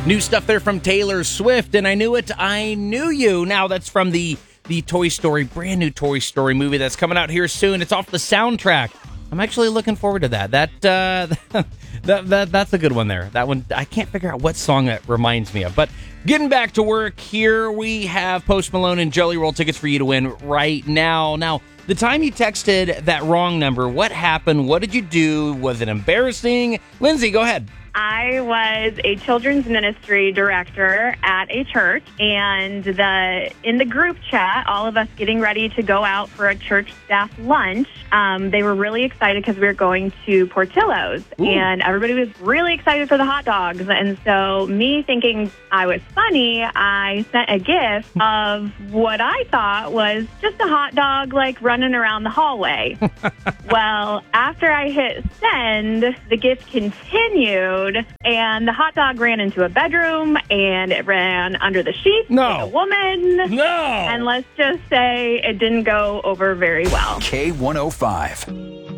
New stuff there from Taylor Swift, and I Knew It, I Knew You. Now, that's from the Toy Story, brand new Toy Story movie that's coming out here soon. It's off the soundtrack. I'm actually looking forward to that. That's a good one there. That one, I can't figure out what song it reminds me of. But getting back to work here, we have Post Malone and Jelly Roll tickets for you to win right now. Now, the time you texted that wrong number, what happened? What did you do? Was it embarrassing? Lindsay, go ahead. I was a children's ministry director at a church, and in the group chat, all of us getting ready to go out for a church staff lunch, they were really excited because we were going to Portillo's, and everybody was really excited for the hot dogs. And so me thinking I was funny, I sent a GIF of what I thought was just a hot dog, like, running around the hallway. Well, after I hit send, the GIF continued, and the hot dog ran into a bedroom, and it ran under the sheets with a woman. No! And let's just say it didn't go over very well. K105.